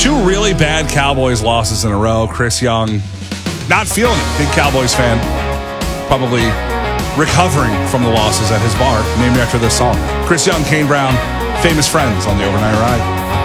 Two really bad Cowboys losses in a row. Chris Young not feeling it. Big Cowboys fan. Probably recovering from the losses at his bar, named after this song. Chris Young, Kane Brown, Famous Friends on the Overnight Ride.